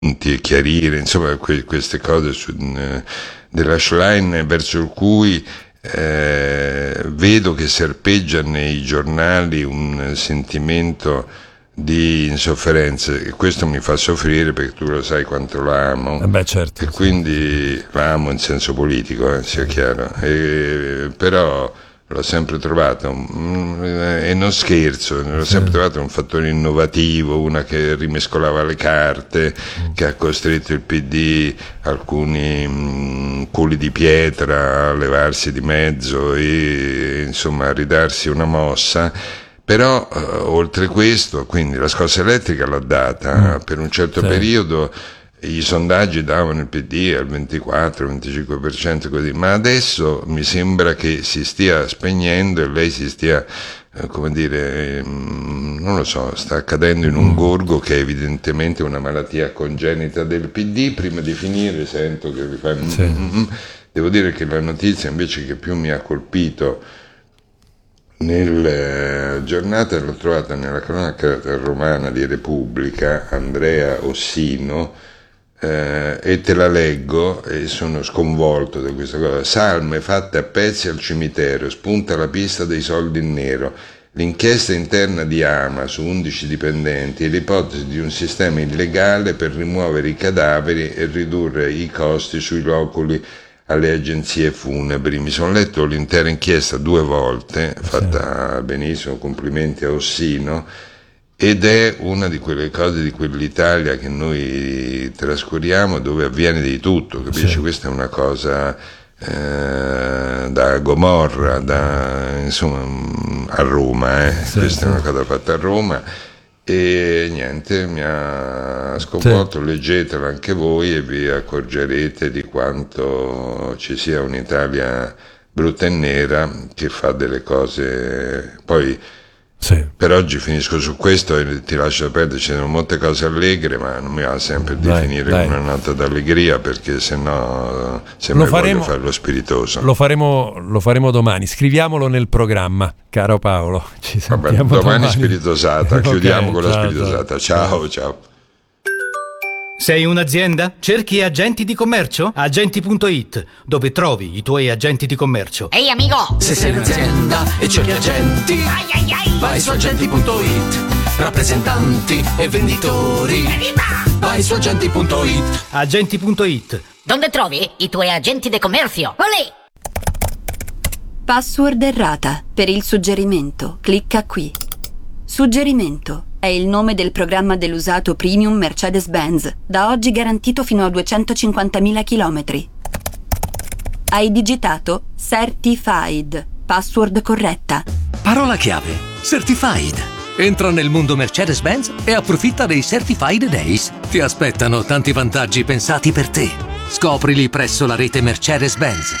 e chiarire, insomma, queste cose della Schlein, verso il cui vedo che serpeggia nei giornali un sentimento di insofferenza, e questo mi fa soffrire perché tu lo sai quanto lo amo. Certo, e quindi lo amo in senso politico, sia chiaro, però l'ho sempre trovato, e non scherzo, l'ho sempre trovato un fattore innovativo, una che rimescolava le carte, che ha costretto il PD, alcuni culi di pietra, a levarsi di mezzo e insomma a ridarsi una mossa. Però oltre questo, quindi la scossa elettrica l'ha data, per un certo periodo i sondaggi davano il PD al 24-25%, così, ma adesso mi sembra che si stia spegnendo e lei si stia, non lo so, sta cadendo in un gorgo che è evidentemente una malattia congenita del PD. Prima di finire sento che vi fa devo dire che la notizia invece che più mi ha colpito nella giornata l'ho trovata nella cronaca romana di Repubblica, Andrea Ossino, e te la leggo e sono sconvolto da questa cosa. Salme fatte a pezzi al cimitero, spunta la pista dei soldi in nero, l'inchiesta interna di Ama su 11 dipendenti e l'ipotesi di un sistema illegale per rimuovere i cadaveri e ridurre i costi sui loculi alle agenzie funebri. Mi sono letto l'intera inchiesta 2 volte, fatta benissimo, complimenti a Ossino, ed è una di quelle cose di quell'Italia che noi trascuriamo, dove avviene di tutto, capisci? Questa è una cosa da Gomorra, insomma, a Roma, questa è una cosa fatta a Roma, e niente, mi ha sconvolto. Leggetela anche voi e vi accorgerete di quanto ci sia un'Italia brutta e nera che fa delle cose. Poi per oggi finisco su questo e ti lascio perdere, ci sono molte cose allegre, ma non mi va sempre di finire una nota d'allegria, perché sennò sembra voglio fare lo spiritoso. Lo faremo domani, scriviamolo nel programma, caro Paolo. Ci sentiamo domani. Spiritosata, chiudiamo con la spiritosata. Ciao. Sei un'azienda? Cerchi agenti di commercio? Agenti.it, dove trovi i tuoi agenti di commercio. Ehi amico! Se sei un'azienda e cerchi agenti, vai su agenti.it. Rappresentanti e venditori, vai su agenti.it. Agenti.it, dove trovi i tuoi agenti di commercio. Olè! Password errata. Per il suggerimento, clicca qui. Suggerimento è il nome del programma dell'usato premium Mercedes-Benz, da oggi garantito fino a 250.000 chilometri. Hai digitato Certified, password corretta. Parola chiave: Certified. Entra nel mondo Mercedes-Benz e approfitta dei Certified Days. Ti aspettano tanti vantaggi pensati per te. Scoprili presso la rete Mercedes-Benz.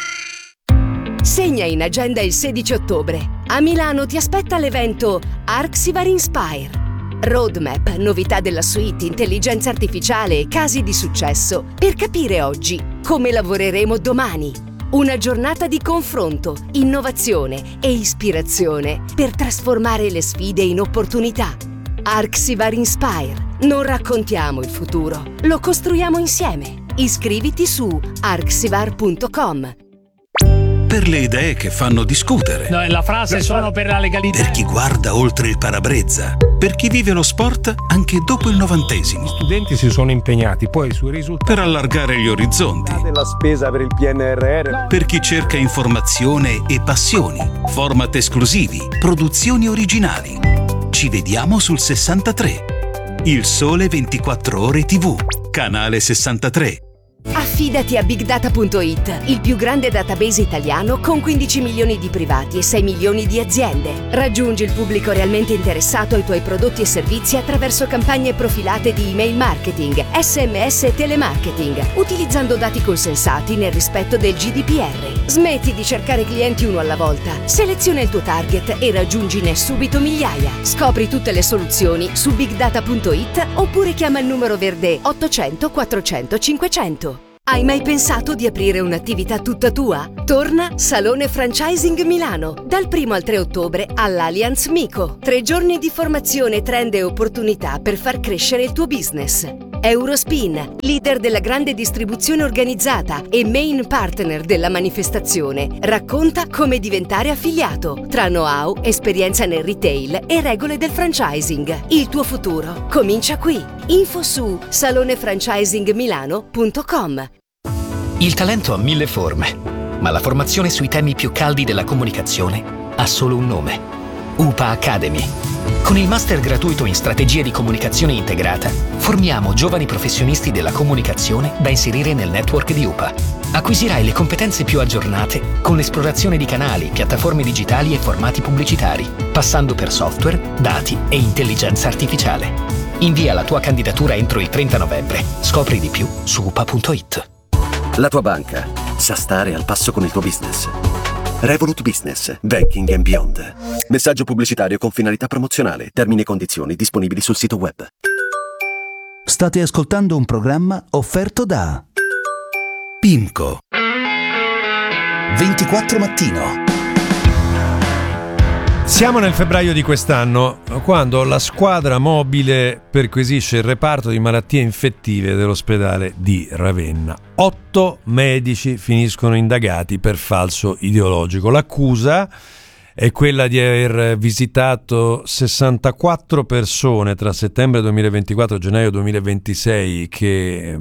Segna in agenda il 16 ottobre. A Milano ti aspetta l'evento Arxivar Inspire. Roadmap, novità della suite, intelligenza artificiale e casi di successo per capire oggi come lavoreremo domani. Una giornata di confronto, innovazione e ispirazione per trasformare le sfide in opportunità. Arxivar Inspire. Non raccontiamo il futuro, lo costruiamo insieme. Iscriviti su arxivar.com. Per le idee che fanno discutere. No, la frase sono per la legalità. Per chi guarda oltre il parabrezza. Per chi vive lo sport anche dopo il 90°. Gli studenti si sono impegnati poi sui risultati. Per allargare gli orizzonti. Della spesa per il PNRR. Per chi cerca informazione e passioni. Format esclusivi. Produzioni originali. Ci vediamo sul 63. Il Sole 24 Ore TV. Canale 63. Affidati a BigData.it, il più grande database italiano con 15 milioni di privati e 6 milioni di aziende. Raggiungi il pubblico realmente interessato ai tuoi prodotti e servizi attraverso campagne profilate di email marketing, SMS e telemarketing, utilizzando dati consensati nel rispetto del GDPR. Smetti di cercare clienti uno alla volta, seleziona il tuo target e raggiungine subito migliaia. Scopri tutte le soluzioni su BigData.it oppure chiama il numero verde 800 400 500. Hai mai pensato di aprire un'attività tutta tua? Torna Salone Franchising Milano dal 1 al 3 ottobre all'Allianz Mico. 3 giorni di formazione, trend e opportunità per far crescere il tuo business. Eurospin, leader della grande distribuzione organizzata e main partner della manifestazione, racconta come diventare affiliato tra know-how, esperienza nel retail e regole del franchising. Il tuo futuro comincia qui. Info su salonefranchisingmilano.com. Il talento ha 1000 forme, ma la formazione sui temi più caldi della comunicazione ha solo un nome: UPA Academy. Con il master gratuito in strategie di comunicazione integrata, formiamo giovani professionisti della comunicazione da inserire nel network di UPA. Acquisirai le competenze più aggiornate con l'esplorazione di canali, piattaforme digitali e formati pubblicitari, passando per software, dati e intelligenza artificiale. Invia la tua candidatura entro il 30 novembre. Scopri di più su upa.it. La tua banca sa stare al passo con il tuo business. Revolut Business, Banking and Beyond. Messaggio pubblicitario con finalità promozionale. Termini e condizioni disponibili sul sito web. State ascoltando un programma offerto da PIMCO 24 Mattino. Siamo nel febbraio di quest'anno, quando la squadra mobile perquisisce il reparto di malattie infettive dell'ospedale di Ravenna. 8 medici finiscono indagati per falso ideologico. L'accusa è quella di aver visitato 64 persone tra settembre 2024 e gennaio 2026 che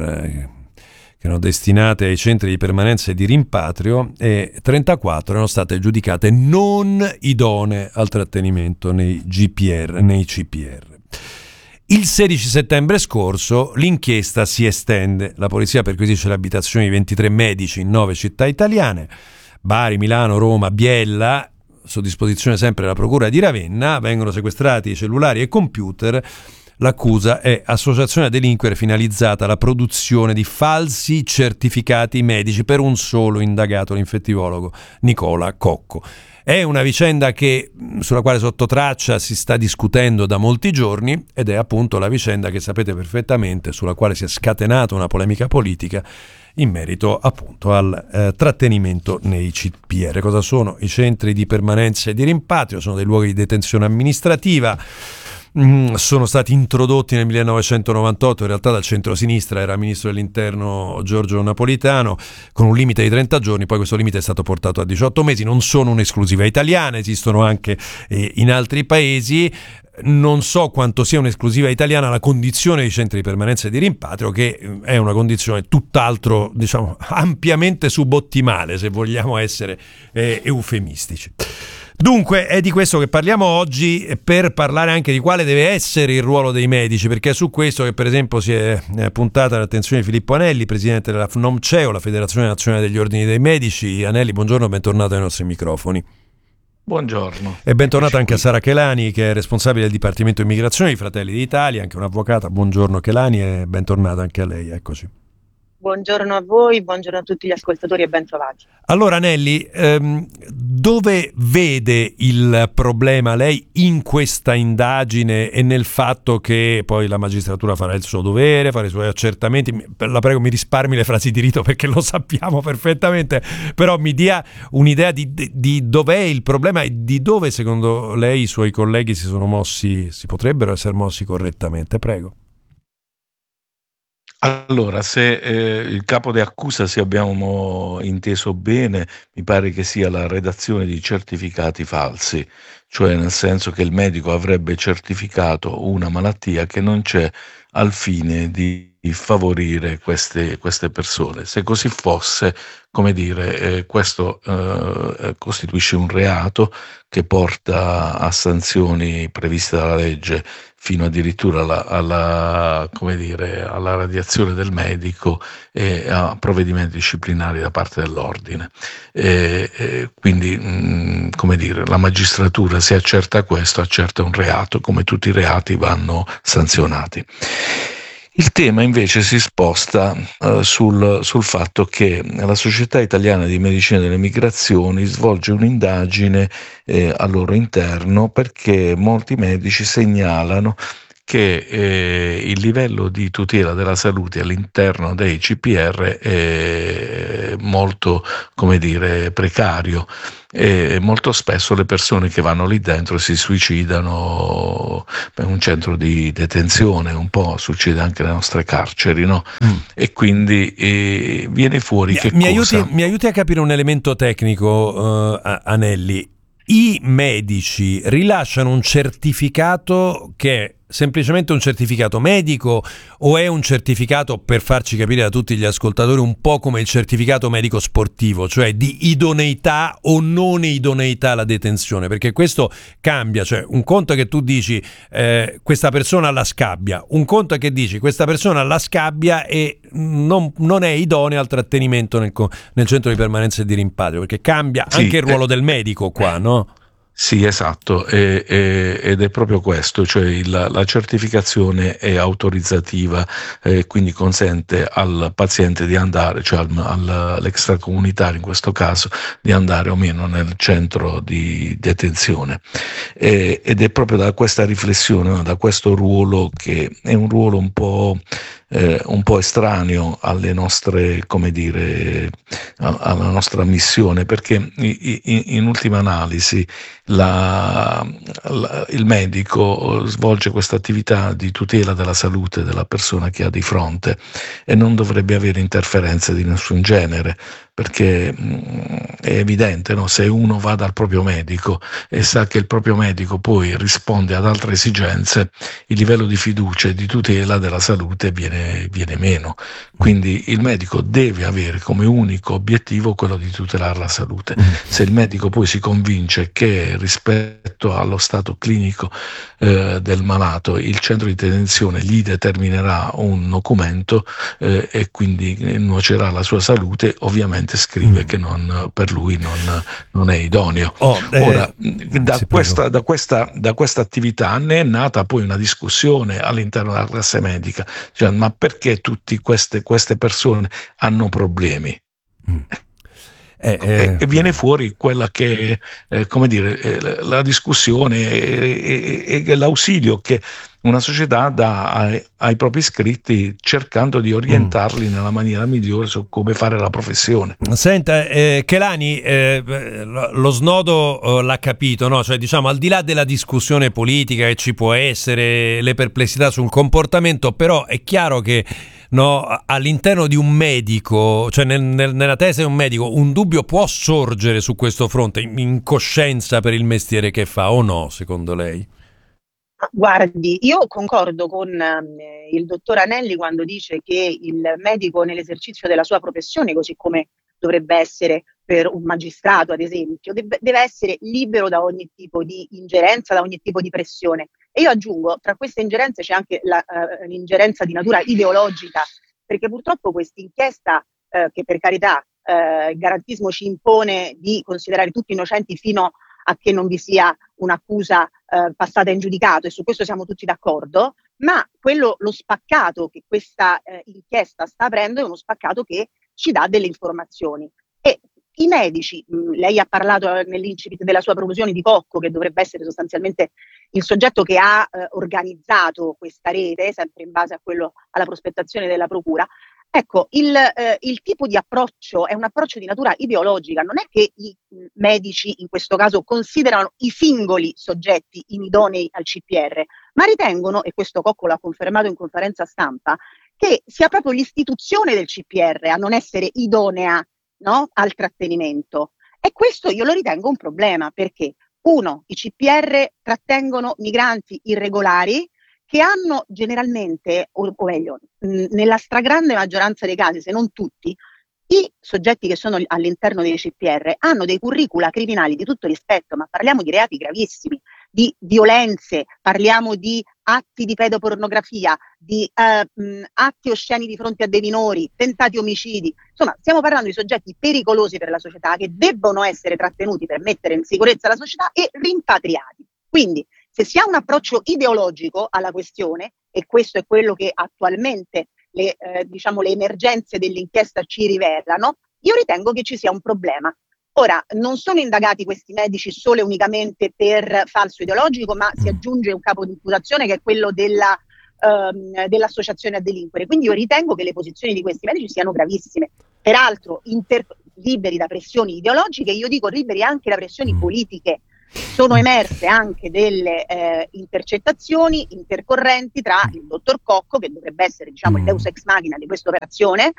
erano destinate ai centri di permanenza e di rimpatrio, e 34 erano state giudicate non idonee al trattenimento nei CPR. Il 16 settembre scorso l'inchiesta si estende. La polizia perquisisce le abitazioni di 23 medici in 9 città italiane: Bari, Milano, Roma, Biella. Su disposizione sempre della procura di Ravenna vengono sequestrati cellulari e computer. L'accusa è associazione a delinquere finalizzata alla produzione di falsi certificati medici per un solo indagato, l'infettivologo Nicola Cocco. È una vicenda sulla quale sotto traccia si sta discutendo da molti giorni, ed è appunto la vicenda che sapete perfettamente, sulla quale si è scatenata una polemica politica in merito appunto al trattenimento nei CPR. Cosa sono i centri di permanenza e di rimpatrio? Sono dei luoghi di detenzione amministrativa. Sono stati introdotti nel 1998, in realtà dal centro-sinistra, era ministro dell'interno Giorgio Napolitano, con un limite di 30 giorni, poi questo limite è stato portato a 18 mesi. Non sono un'esclusiva italiana, esistono anche in altri paesi. Non so quanto sia un'esclusiva italiana la condizione dei centri di permanenza e di rimpatrio, che è una condizione tutt'altro, diciamo, ampiamente subottimale, se vogliamo essere eufemistici. Dunque è di questo che parliamo oggi, per parlare anche di quale deve essere il ruolo dei medici, perché è su questo che per esempio si è puntata l'attenzione di Filippo Anelli, presidente della FNOMCEO, la Federazione Nazionale degli Ordini dei Medici. Anelli, buongiorno, bentornato ai nostri microfoni. Buongiorno. E bentornata anche a Sara Chelani, che è responsabile del Dipartimento Immigrazione di Fratelli d'Italia, anche un'avvocata. Buongiorno Chelani e bentornata anche a lei, eccoci. Buongiorno a voi, buongiorno a tutti gli ascoltatori e bentrovati. Allora Anelli, dove vede il problema lei in questa indagine e nel fatto che poi la magistratura farà il suo dovere, farà i suoi accertamenti? La prego, mi risparmi le frasi di rito perché lo sappiamo perfettamente, però mi dia un'idea di dov'è il problema e di dove secondo lei i suoi colleghi si potrebbero essere mossi correttamente, prego. Allora, se il capo di accusa, se abbiamo inteso bene, mi pare che sia la redazione di certificati falsi, cioè nel senso che il medico avrebbe certificato una malattia che non c'è, al fine di favorire queste persone. Se così fosse, come dire, questo costituisce un reato che porta a sanzioni previste dalla legge, fino addirittura alla radiazione del medico e a provvedimenti disciplinari da parte dell'ordine. Quindi, come dire, la magistratura, se accerta questo, accerta un reato, come tutti i reati vanno sanzionati. Il tema invece si sposta sul fatto che la Società Italiana di Medicina delle Migrazioni svolge un'indagine al loro interno, perché molti medici segnalano che il livello di tutela della salute all'interno dei CPR è molto, come dire, precario, e molto spesso le persone che vanno lì dentro si suicidano per un centro di detenzione, un po' succede anche nelle nostre carceri, no? E quindi viene fuori mi aiuti a capire un elemento tecnico, Anelli. I medici rilasciano un certificato che è semplicemente un certificato medico o è un certificato, per farci capire a tutti gli ascoltatori, un po' come il certificato medico sportivo, cioè di idoneità o non idoneità alla detenzione? Perché questo cambia, cioè un conto è che tu dici questa persona ha la scabbia, un conto è che dici questa persona ha la scabbia e non è idonea al trattenimento nel centro di permanenza e di rimpatrio, perché cambia anche il ruolo del medico qua, no? Sì, esatto, ed è proprio questo, cioè la certificazione è autorizzativa, quindi consente al paziente di andare, cioè all'extracomunitario in questo caso, di andare o meno nel centro di detenzione. Ed è proprio da questa riflessione, no, da questo ruolo, che è un ruolo un po' estraneo alle nostre, come dire, alla nostra missione, perché in ultima analisi il medico svolge questa attività di tutela della salute della persona che ha di fronte e non dovrebbe avere interferenze di nessun genere, perché è evidente, no? Se uno va dal proprio medico e sa che il proprio medico poi risponde ad altre esigenze, il livello di fiducia e di tutela della salute viene meno. Quindi il medico deve avere come unico obiettivo quello di tutelare la salute. Se il medico poi si convince che rispetto allo stato clinico del malato il centro di detenzione gli determinerà un nocumento e quindi nuocerà alla sua salute, ovviamente scrive che per lui non è idoneo. Ora, da questa attività ne è nata poi una discussione all'interno della classe medica, cioè, ma perché tutte queste persone hanno problemi? E viene fuori quella che come dire, la discussione e l'ausilio che una società dà ai propri iscritti, cercando di orientarli nella maniera migliore su come fare la professione. Senta, Chelani, lo snodo l'ha capito, no? Cioè, diciamo, al di là della discussione politica che ci può essere, le perplessità sul comportamento, però è chiaro che, no, all'interno di un medico, cioè nella testa di un medico, un dubbio può sorgere su questo fronte, in coscienza per il mestiere che fa, o no, secondo lei? Guardi, io concordo con il dottor Anelli quando dice che il medico nell'esercizio della sua professione, così come dovrebbe essere per un magistrato ad esempio, deve essere libero da ogni tipo di ingerenza, da ogni tipo di pressione. E io aggiungo, tra queste ingerenze c'è anche l'ingerenza di natura ideologica, perché purtroppo questa inchiesta, che per carità il garantismo ci impone di considerare tutti innocenti fino a che non vi sia un'accusa passata in giudicato, e su questo siamo tutti d'accordo, ma lo spaccato che questa inchiesta sta aprendo è uno spaccato che ci dà delle informazioni. E i medici, lei ha parlato nell'incipit della sua proposizione di Cocco, che dovrebbe essere sostanzialmente il soggetto che ha organizzato questa rete, sempre in base alla prospettazione della procura. Ecco, il tipo di approccio è un approccio di natura ideologica, non è che i medici in questo caso considerano i singoli soggetti inidonei al CPR, ma ritengono, e questo Cocco l'ha confermato in conferenza stampa, che sia proprio l'istituzione del CPR a non essere idonea, no, al trattenimento. E questo io lo ritengo un problema, perché i CPR trattengono migranti irregolari che hanno generalmente, o meglio, nella stragrande maggioranza dei casi, se non tutti, i soggetti che sono all'interno dei CPR hanno dei curricula criminali di tutto rispetto, ma parliamo di reati gravissimi, di violenze, parliamo di atti di pedopornografia, di atti osceni di fronte a dei minori, tentati omicidi. Insomma, stiamo parlando di soggetti pericolosi per la società che debbono essere trattenuti per mettere in sicurezza la società e rimpatriati. Quindi, se si ha un approccio ideologico alla questione, e questo è quello che attualmente le emergenze dell'inchiesta ci rivelano, io ritengo che ci sia un problema. Ora, non sono indagati questi medici solo e unicamente per falso ideologico, ma si aggiunge un capo di imputazione che è quello dell'associazione a delinquere. Quindi io ritengo che le posizioni di questi medici siano gravissime, peraltro liberi da pressioni ideologiche, io dico liberi anche da pressioni politiche. Sono emerse anche delle intercettazioni intercorrenti tra il dottor Cocco, che dovrebbe essere, diciamo, il deus ex machina di questa operazione,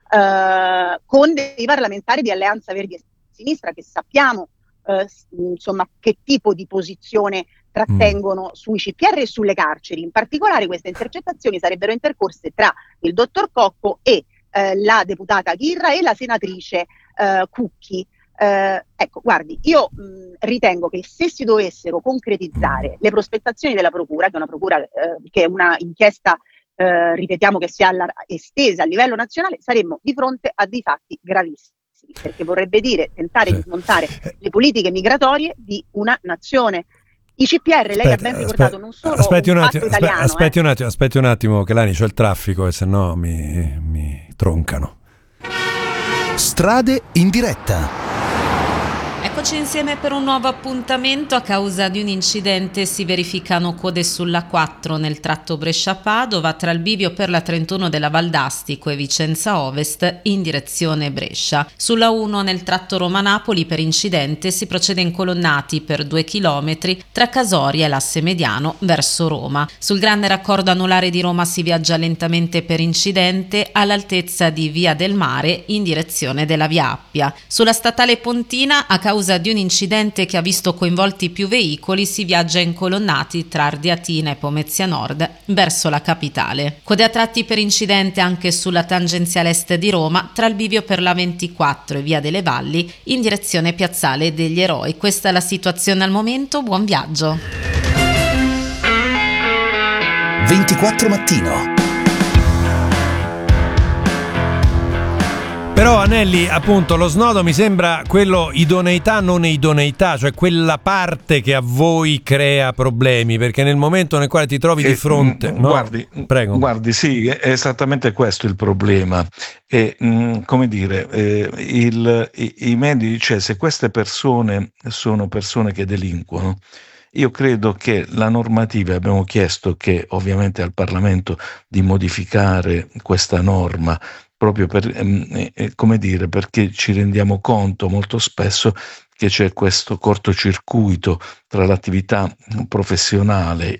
con dei parlamentari di Alleanza Verdi e Sinistra, che sappiamo insomma che tipo di posizione trattengono sui CPR e sulle carceri. In particolare queste intercettazioni sarebbero intercorse tra il dottor Cocco e la deputata Ghirra e la senatrice Cucchi. Ecco, guardi, io ritengo che se si dovessero concretizzare le prospettazioni della procura, che è una procura che è una inchiesta ripetiamo che sia estesa a livello nazionale, saremmo di fronte a dei fatti gravissimi, perché vorrebbe dire tentare di smontare le politiche migratorie di una nazione. I CPR, lei ha ben ricordato, non solo aspetti un fatto italiano. Aspetti un attimo, che Lani, c'è il traffico e se no mi troncano. Strade in diretta. Eccoci insieme per un nuovo appuntamento. A causa di un incidente si verificano code sulla 4 nel tratto Brescia-Padova tra il bivio per la 31 della Valdastico e Vicenza Ovest in direzione Brescia. Sulla 1 nel tratto Roma-Napoli per incidente si procede in colonnati per 2 chilometri tra Casoria e l'Asse Mediano verso Roma. Sul grande raccordo anulare di Roma si viaggia lentamente per incidente all'altezza di Via del Mare in direzione della Via Appia. Sulla statale Pontina, a causa di un incidente che ha visto coinvolti più veicoli, si viaggia incolonnati tra Ardeatina e Pomezia Nord verso la capitale. Code a tratti per incidente anche sulla tangenziale est di Roma tra il bivio per la 24 e Via delle Valli in direzione Piazzale degli Eroi. Questa è la situazione al momento, buon viaggio. 24 mattino. Però Anelli, appunto, lo snodo mi sembra quello idoneità non idoneità, cioè quella parte che a voi crea problemi, perché nel momento nel quale ti trovi di fronte... No? Guardi, sì, è esattamente questo il problema. Come dire, i medici, cioè, se queste persone sono persone che delinquono, io credo che la normativa, abbiamo chiesto che ovviamente al Parlamento di modificare questa norma, proprio per, come dire, perché ci rendiamo conto molto spesso che c'è questo cortocircuito tra l'attività professionale,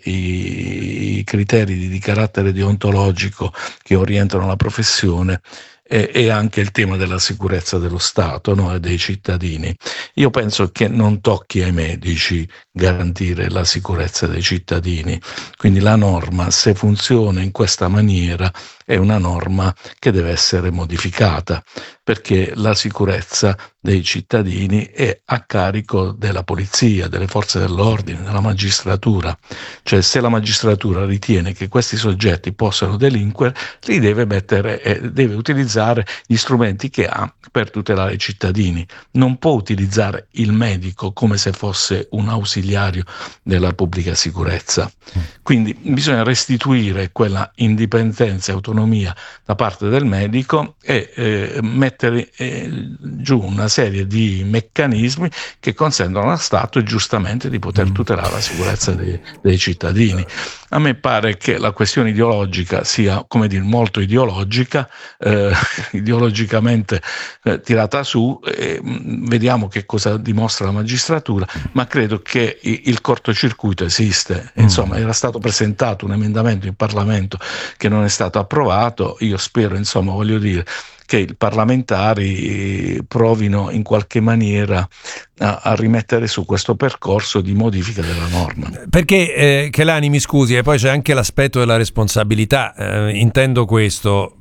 i criteri di carattere deontologico che orientano la professione e anche il tema della sicurezza dello Stato, no, e dei cittadini. Io penso che non tocchi ai medici garantire la sicurezza dei cittadini, quindi la norma, se funziona in questa maniera, è una norma che deve essere modificata, perché la sicurezza dei cittadini è a carico della polizia, delle forze dell'ordine, della magistratura. Cioè, se la magistratura ritiene che questi soggetti possano delinquere, li deve utilizzare gli strumenti che ha per tutelare i cittadini. Non può utilizzare il medico come se fosse un ausiliario della pubblica sicurezza. Quindi bisogna restituire quella indipendenza e autonomia da parte del medico e mettere giù una serie di meccanismi che consentono allo Stato giustamente di poter tutelare la sicurezza dei cittadini. A me pare che la questione ideologica sia, come dire, molto ideologica, ideologicamente tirata su, vediamo che cosa dimostra la magistratura, ma credo che il cortocircuito esiste. Insomma, era stato presentato un emendamento in Parlamento che non è stato approvato. Io spero, insomma, voglio dire, che i parlamentari provino in qualche maniera a rimettere su questo percorso di modifica della norma. Perché, Chelani, mi scusi, e poi c'è anche l'aspetto della responsabilità, intendo questo,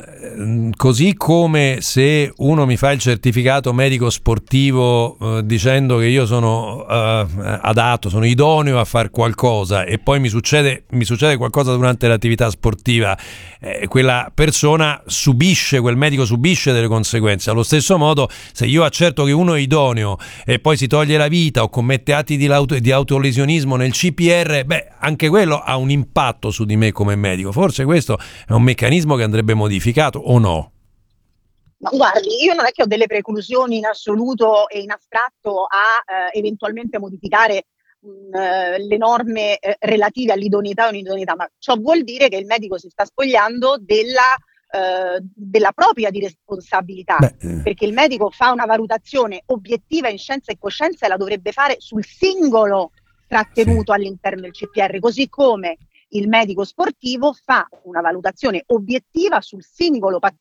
così come se uno mi fa il certificato medico sportivo dicendo che io sono adatto, sono idoneo a fare qualcosa e poi mi succede qualcosa durante l'attività sportiva, quella persona quel medico subisce delle conseguenze. Allo stesso modo, se io accerto che uno è idoneo e poi si toglie la vita o commette atti di autolesionismo nel CPR, anche quello ha un impatto su di me come medico. Forse questo è un meccanismo che andrebbe modificato, o no? Ma guardi, io non è che ho delle preclusioni in assoluto e in astratto a eventualmente modificare le norme relative all'idoneità o inidoneità, ma ciò vuol dire che il medico si sta spogliando della propria di responsabilità, perché il medico fa una valutazione obiettiva in scienza e coscienza e la dovrebbe fare sul singolo trattenuto all'interno del CPR, così come il medico sportivo fa una valutazione obiettiva sul singolo